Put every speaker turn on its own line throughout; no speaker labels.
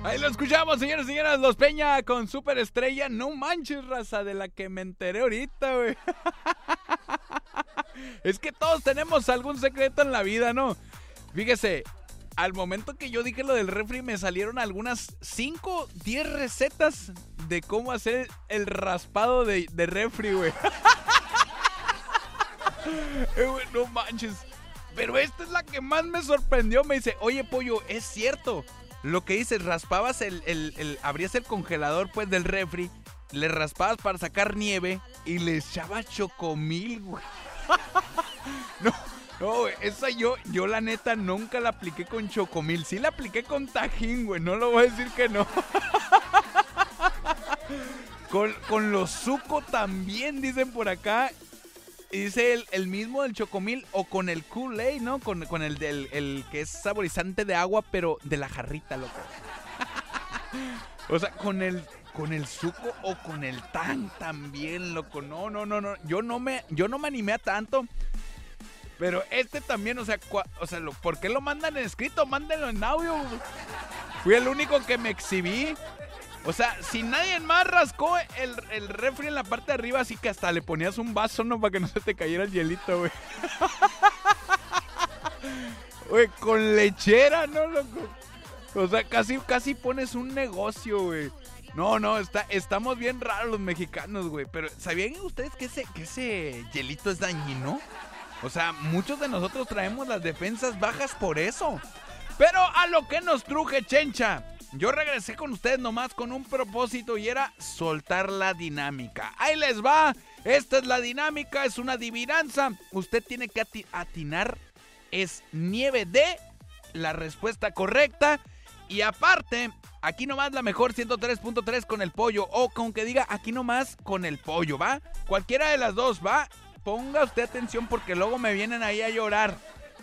Ahí lo escuchamos, señores y señoras. Los Peña con Superestrella. No manches, raza, de la que me enteré ahorita, güey. Es que todos tenemos algún secreto en la vida, ¿no? Fíjese, al momento que yo dije lo del refri, me salieron algunas 5, 10 recetas de cómo hacer el raspado de refri, güey. No manches. Pero esta es la que más me sorprendió. Me dice, oye, pollo, es cierto. Lo que dices, raspabas abrías el congelador, pues, del refri, le raspabas para sacar nieve y le echabas chocomil, güey. No, güey, esa yo la neta nunca la apliqué con chocomil. Sí la apliqué con tajín, güey, no lo voy a decir que no. Con los Zuco también, dicen por acá. Y dice el mismo del chocomil o con el Kool-Aid, ¿no? Con el que es saborizante de agua, pero de la jarrita, loco. O sea, con el Zuco o con el Tang también, loco. No. Yo no me animé a tanto. Pero este también, o sea, ¿por qué lo mandan en escrito? Mándenlo en audio. Fui el único que me exhibí. O sea, si nadie más rascó el refri en la parte de arriba, así que hasta le ponías un vaso, ¿no? Para que no se te cayera el hielito, güey. Güey, con lechera, ¿no, loco? O sea, casi pones un negocio, güey. No, estamos bien raros los mexicanos, güey. Pero, ¿sabían ustedes que ese hielito es dañino? O sea, muchos de nosotros traemos las defensas bajas por eso. Pero a lo que nos truje, chencha. Yo regresé con ustedes nomás con un propósito y era soltar la dinámica. Ahí les va. Esta es la dinámica, es una adivinanza. Usted tiene que atinar. Es nieve de la respuesta correcta. Y aparte, aquí nomás la mejor 103.3 con el pollo. O con que diga aquí nomás con el pollo, ¿va? Cualquiera de las dos, ¿va? Ponga usted atención porque luego me vienen ahí a llorar.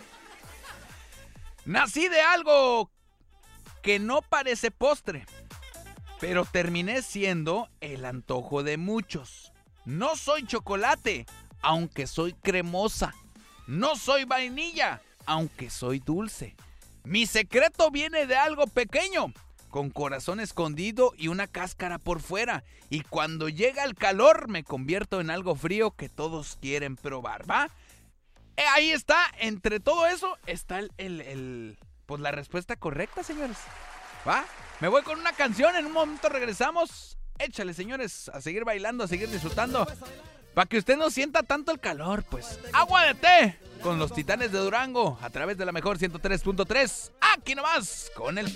Nací de algo que no parece postre, pero terminé siendo el antojo de muchos. No soy chocolate, aunque soy cremosa. No soy vainilla, aunque soy dulce. Mi secreto viene de algo pequeño, con corazón escondido y una cáscara por fuera. Y cuando llega el calor, me convierto en algo frío que todos quieren probar, ¿va? Ahí está, entre todo eso, está pues la respuesta correcta, señores. ¿Va? Me voy con una canción, en un momento regresamos. Échale, señores, a seguir bailando, a seguir disfrutando. Para que usted no sienta tanto el calor, pues. Agua de té con los Titanes de Durango a través de la mejor 103.3. Aquí nomás, con el